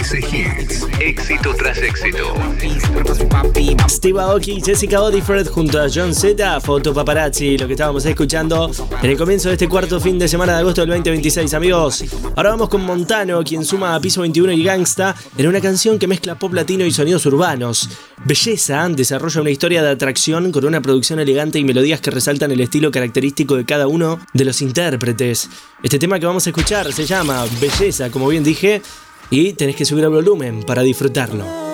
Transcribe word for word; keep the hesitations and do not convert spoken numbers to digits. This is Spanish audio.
once Hits, éxito tras éxito. Steve Aoki y Jessica Odifred junto a John Z, Foto Paparazzi, lo que estábamos escuchando en el comienzo de este cuarto fin de semana de agosto del veinte veintiséis, amigos. Ahora vamos con Montano, quien suma a Piso veintiuno y Gangsta en una canción que mezcla pop latino y sonidos urbanos. Belleza desarrolla una historia de atracción con una producción elegante y melodías que resaltan el estilo característico de cada uno de los intérpretes. Este tema que vamos a escuchar se llama Belleza, como bien dije, y tenés que subir el volumen para disfrutarlo.